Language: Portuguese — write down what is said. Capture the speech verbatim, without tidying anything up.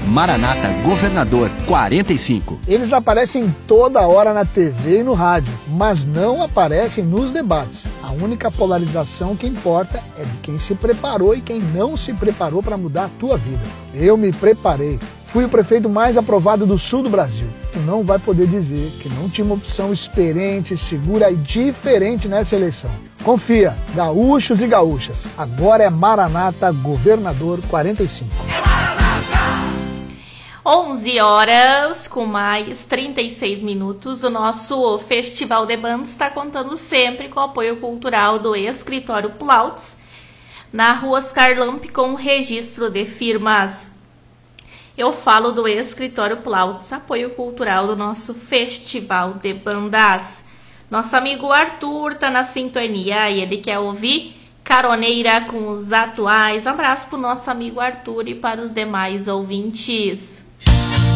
Maranata Governador quarenta e cinco. Eles aparecem toda hora na T V e no rádio, mas não aparecem nos debates. A única polarização que importa é de quem se preparou e quem não se preparou para mudar a tua vida. Eu me preparei. Fui o prefeito mais aprovado do sul do Brasil. Tu não vai poder dizer que não tinha uma opção experiente, segura e diferente nessa eleição. Confia, gaúchos e gaúchas. Agora é Maranata Governador quarenta e cinco. onze horas com mais trinta e seis minutos. O nosso Festival de Bandas está contando sempre com o apoio cultural do Escritório Plautz, na rua Oscar Lamp, com registro de firmas. Eu falo do Escritório Plautz, apoio cultural do nosso Festival de Bandas. Nosso amigo Arthur tá na sintonia e ele quer ouvir Caroneira com os atuais. Um abraço pro nosso amigo Arthur e para os demais ouvintes.